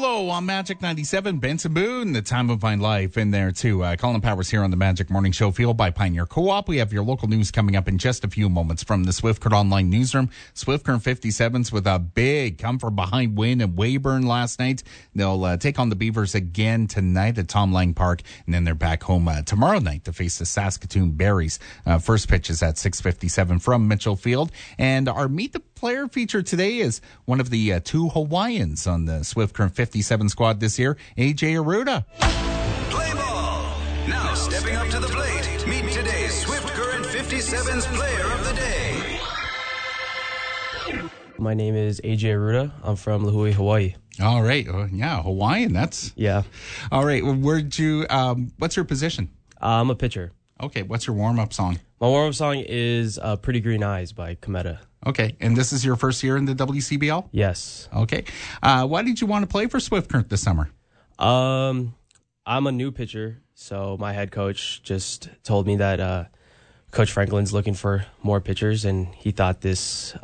Carlo on Magic 97. Benson Boone, the time of my life in there too. Colin Powers here on the Magic Morning Show, fueled by Pioneer Co-op. We have your local news coming up in just a few moments from the Swift Current Online newsroom. Swift Current 57s with a big come from behind win at Weyburn last night. They'll take on the Beavers again tonight at Tom Lang Park, and then they're back home tomorrow night to face the Saskatoon Berries. First pitch is at 6:57 from Mitchell Field. And our Meet the Player feature today is one of the two Hawaiians on the Swift Current 57 squad this year, AJ Aruda. Play ball! Now stepping up to the plate, meet today's Swift Current 57's Player of the Day. My name is AJ Aruda. I'm from Lahui, Hawaii. All right. Yeah, Hawaiian. Yeah. All right. What's your position? I'm a pitcher. Okay. What's your warm-up song? My warm-up song is Pretty Green Eyes by Kometa. Okay. And this is your first year in the WCBL? Yes. Okay. Why did you want to play for Swift Current this summer? I'm a new pitcher, so my head coach just told me that Coach Franklin's looking for more pitchers, and he thought this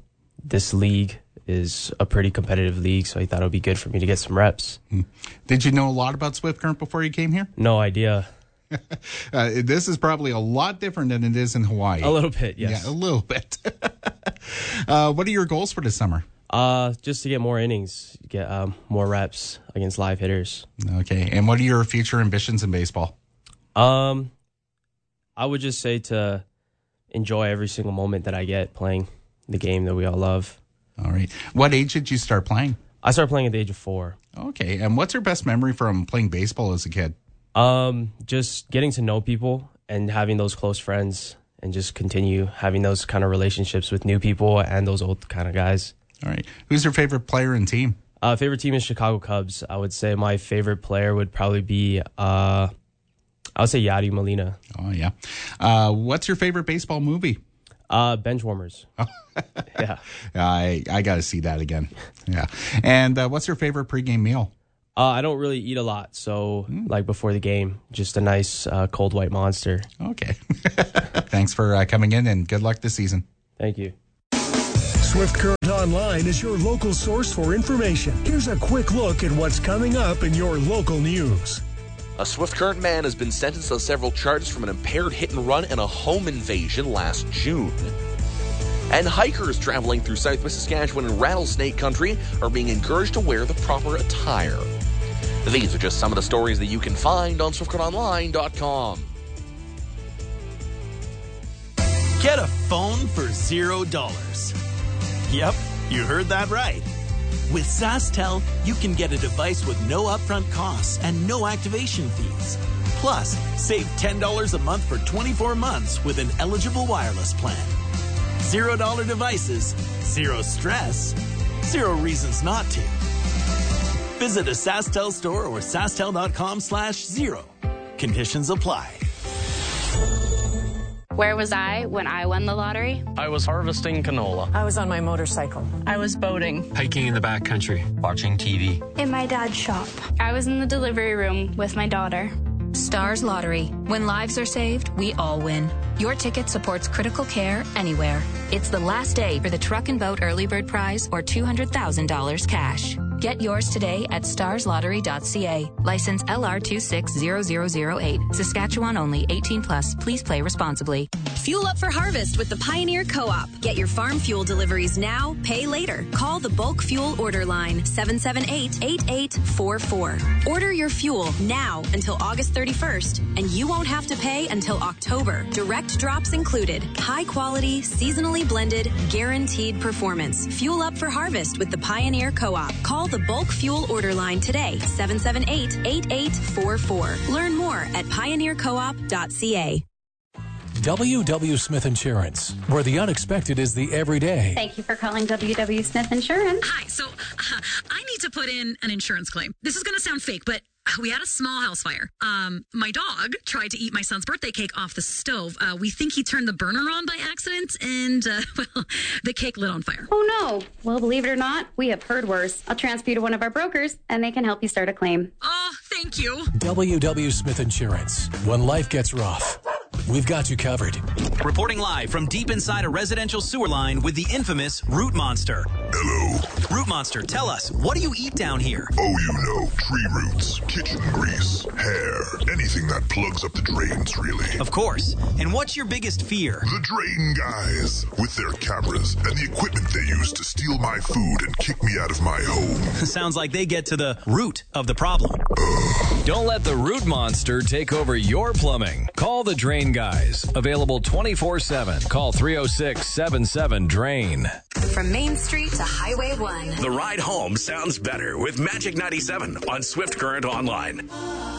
league is a pretty competitive league, so he thought it would be good for me to get some reps. Did you know a lot about Swift Current before you came here? No idea. This is probably a lot different than it is in Hawaii. A little bit, yes. Yeah, a little bit. What are your goals for this summer? Just to get more innings, get more reps against live hitters. Okay. And what are your future ambitions in baseball? I would just say to enjoy every single moment that I get playing the game that we all love. All right. What age did you start playing? I started playing at the age of 4. Okay. And what's your best memory from playing baseball as a kid? Just getting to know people and having those close friends and just continue having those kind of relationships with new people and those old kind of guys. All right. Who's your favorite player and team? Favorite team is Chicago Cubs. I would say my favorite player would probably be, I would say Yadi Molina. Oh, yeah. What's your favorite baseball movie? Benchwarmers. Yeah. I got to see that again. Yeah. And what's your favorite pregame meal? I don't really eat a lot, so like before the game, just a nice cold white monster. Okay. Thanks for coming in, and good luck this season. Thank you. Swift Current Online is your local source for information. Here's a quick look at what's coming up in your local news. A Swift Current man has been sentenced to several charges from an impaired hit and run and a home invasion last June. And hikers traveling through southwest Saskatchewan and rattlesnake country are being encouraged to wear the proper attire. These are just some of the stories that you can find on SwiftCurrentOnline.com. Get a phone for $0. Yep, you heard that right. With SaskTel, you can get a device with no upfront costs and no activation fees. Plus, save $10 a month for 24 months with an eligible wireless plan. $0 devices, zero stress, zero reasons not to. Visit a SaskTel store or SaskTel.com/0. Conditions apply. Where was I when I won the lottery? I was harvesting canola. I was on my motorcycle. I was boating. Hiking in the backcountry. Watching TV. In my dad's shop. I was in the delivery room with my daughter. Stars Lottery. When lives are saved, we all win. Your ticket supports critical care anywhere. It's the last day for the Truck and Boat Early Bird Prize or $200,000 cash. Get yours today at starslottery.ca. License LR260008. Saskatchewan only. 18 plus. Please play responsibly. Fuel up for harvest with the Pioneer Co-op. Get your farm fuel deliveries now, pay later. Call the bulk fuel order line 778-8844. Order your fuel now until August 31st, and you won't have to pay until October. Direct drops included. High quality, seasonally blended, guaranteed performance. Fuel up for harvest with the Pioneer Co-op. Call the bulk fuel order line today, 778-8844. Learn more at pioneercoop.ca. W.W. Smith Insurance, where the unexpected is the everyday. Thank you for calling W.W. Smith Insurance. Hi, so I need to put in an insurance claim. This is going to sound fake, but we had a small house fire. My dog tried to eat my son's birthday cake off the stove. We think he turned the burner on by accident, and, well, the cake lit on fire. Oh, no. Well, believe it or not, we have heard worse. I'll transfer you to one of our brokers, and they can help you start a claim. Oh, thank you. W.W. Smith Insurance. When life gets rough, we've got you covered. Reporting live from deep inside a residential sewer line with the infamous Root Monster. Hello. Root Monster, tell us, what do you eat down here? Oh, you know, tree roots, kitchen grease, hair, anything that plugs up the drains, really. Of course. And what's your biggest fear? The drain guys, with their cameras and the equipment they use to steal my food and kick me out of my home. Sounds like they get to the root of the problem. Don't let the Root Monster take over your plumbing. Call the Drain Guys. Available 24/7. Call 306-77-DRAIN. From Main Street to Highway 1. The ride home sounds better with Magic 97 on Swift Current Online.